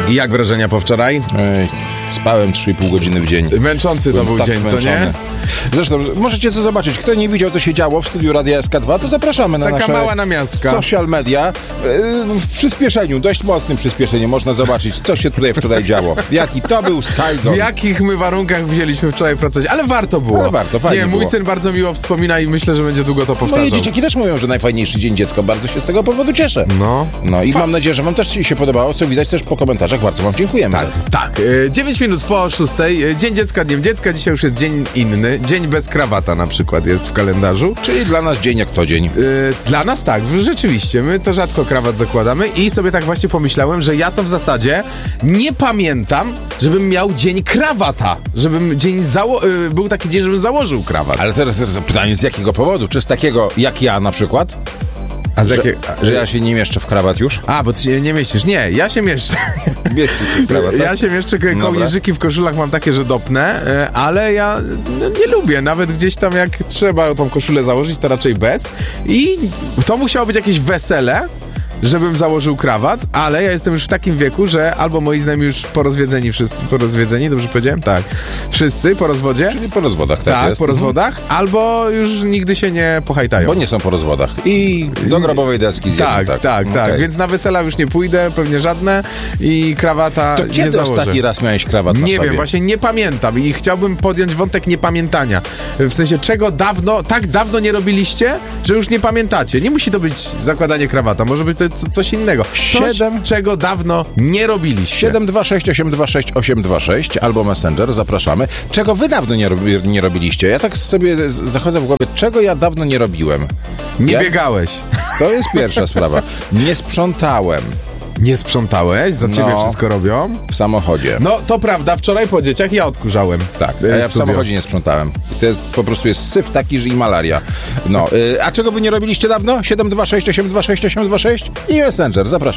I jak wrażenia po wczoraj? Spałem 3,5 godziny w dzień. Męczący to był tak dzień, zmęczony. co nie? Zresztą możecie to zobaczyć. Kto nie widział, co się działo w studiu Radia SK2, to zapraszamy na Taka nasze mała namiastka. social media. W przyspieszeniu, dość mocnym przyspieszeniu można zobaczyć, co się tutaj wczoraj działo. Jaki to był Saigon. W jakich my warunkach wzięliśmy wczoraj pracować, ale warto było. Ale warto, fajnie mój było. syn bardzo miło wspomina i myślę, że będzie długo to powtarzał. Moje dzieciaki też mówią, że najfajniejszy dzień dziecka. Bardzo się z tego powodu cieszę. No i mam nadzieję, że wam też się podobało, co widać też po komentarzach. Bardzo wam dziękujemy. Tak. 9 minut po 6. Dzień dziecka, dniem dziecka. Dzisiaj już jest dzień inny. Dzień bez krawata na przykład jest w kalendarzu. Czyli dla nas dzień jak co dzień. Dla nas tak, rzeczywiście. My to rzadko krawat zakładamy i sobie tak właśnie pomyślałem, że ja to w zasadzie nie pamiętam, żebym miał dzień krawata. Żebym był taki dzień, żebym założył krawat. Ale teraz pytanie, z jakiego powodu? Czy z takiego jak ja na przykład? A z Że ja się nie mieszczę w krawat już? A, bo ty się nie mieścisz. Nie, ja się mieszczę. Mieścisz w krawat, tak? Ja się mieszczę, kołnierzyki w koszulach mam takie, że dopnę, ale ja nie lubię. Nawet gdzieś tam jak trzeba tą koszulę założyć, to raczej bez. I to musiało być jakieś wesele, żebym założył krawat, ale ja jestem już w takim wieku, że albo moi znajomi już wszyscy porozwiedzeni, dobrze powiedziałem? Tak. Wszyscy po rozwodzie. Czyli po rozwodach, tak Tak, jest. po rozwodach, albo już nigdy się nie pohajtają. Bo nie są po rozwodach. I do grobowej deski zjedą, tak. Okay. Więc na wesela już nie pójdę, pewnie żadne i krawata To nie kiedy założę. ostatni raz miałeś krawat na Nie sobie? wiem, właśnie nie pamiętam i chciałbym podjąć wątek niepamiętania. W sensie, czego tak dawno nie robiliście, że już nie pamiętacie. Nie musi to być zakładanie krawata, może być to coś innego. Czego dawno nie robiliście. 726 826 826 albo Messenger, zapraszamy. Czego wy dawno nie robiliście? Ja tak sobie zachodzę w głowie, czego ja dawno nie robiłem. Nie biegałeś. To jest pierwsza sprawa. Nie sprzątałem. Nie sprzątałeś? Za ciebie wszystko robią? W samochodzie. No, to prawda, wczoraj po dzieciach ja odkurzałem. Tak, a ja w samochodzie nie sprzątałem. To jest po prostu jest syf taki, że i malaria. No, a czego wy nie robiliście dawno? 726 826 826 i Messenger, zapraszam.